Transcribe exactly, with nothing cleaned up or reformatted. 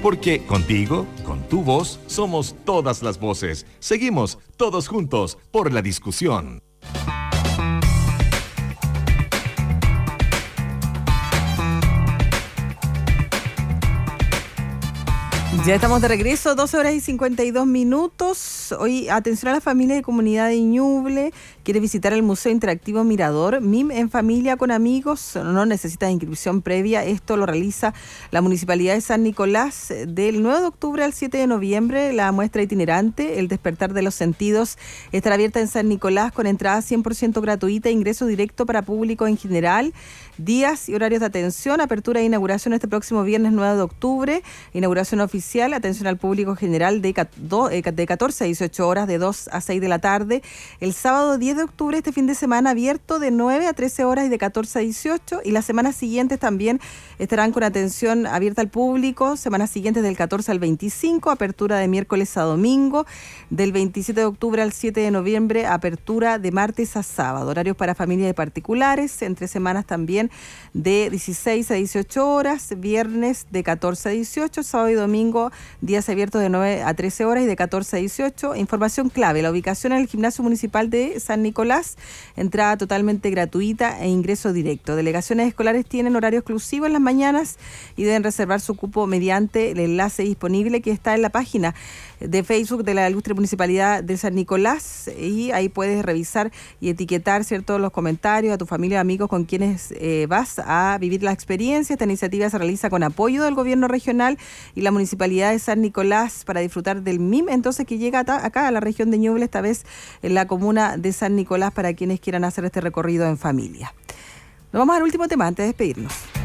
Porque contigo, con tu voz, somos todas las voces. Seguimos todos juntos por la discusión. Ya estamos de regreso, doce horas y cincuenta y dos minutos. Hoy, atención a la familia de comunidad de Ñuble. ¿Quieres visitar el Museo Interactivo Mirador? M I M en familia con amigos. No necesitas inscripción previa. Esto lo realiza la Municipalidad de San Nicolás del nueve de octubre al siete de noviembre. La muestra itinerante, El despertar de los sentidos, estará abierta en San Nicolás con entrada cien por ciento gratuita, ingreso directo para público en general. Días y horarios de atención, apertura e inauguración este próximo viernes nueve de octubre. Inauguración oficial, atención al público general de catorce a dieciocho horas, de dos a seis de la tarde. El sábado diez de octubre, este fin de semana, abierto de nueve a trece horas y de catorce a dieciocho. Y las semanas siguientes también estarán con atención abierta al público. Semanas siguientes del catorce al veinticinco, apertura de miércoles a domingo. Del veintisiete de octubre al siete de noviembre, apertura de martes a sábado. Horarios para familias y particulares, entre semanas también de dieciséis a dieciocho horas, viernes de catorce a dieciocho, sábado y domingo días abiertos de nueve a trece horas y de catorce a dieciocho. Información clave: la ubicación en el Gimnasio Municipal de San Nicolás, entrada totalmente gratuita e ingreso directo. Delegaciones escolares tienen horario exclusivo en las mañanas y deben reservar su cupo mediante el enlace disponible que está en la página de Facebook de la Ilustre Municipalidad de San Nicolás, y ahí puedes revisar y etiquetar, ¿cierto?, los comentarios a tu familia, amigos con quienes eh, vas a vivir la experiencia. Esta iniciativa se realiza con apoyo del gobierno regional y la Municipalidad de San Nicolás para disfrutar del M I M, entonces, que llega acá a la región de Ñuble, esta vez en la comuna de San Nicolás, para quienes quieran hacer este recorrido en familia. Nos vamos al último tema antes de despedirnos.